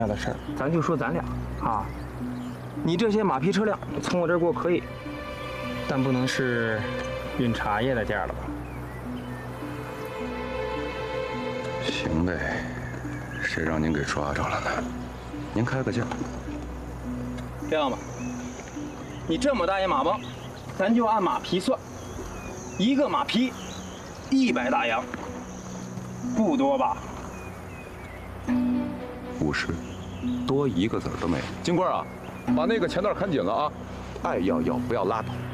的事儿，咱就说咱俩啊，你这些马匹车辆从我这儿过可以，但不能是运茶叶的价了吧？ 行呗，谁让您给抓着了呢？您开个价。 这样吧，你这么大一马帮，咱就按马匹算，一个马匹100大洋，不多吧 ？50，多一个子儿都没有。金官啊，把那个钱袋看紧了啊！爱要不要拉倒。